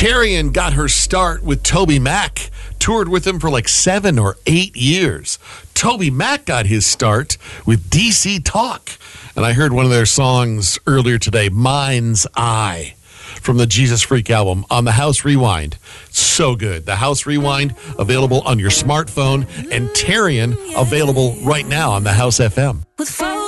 Terrian got her start with Toby Mac. Toured with him for like 7 or 8 years. Toby Mac got his start with DC Talk. And I heard one of their songs earlier today, Mind's Eye, from the Jesus Freak album on the House Rewind. So good. The House Rewind available on your smartphone, and Terrian available right now on the House FM.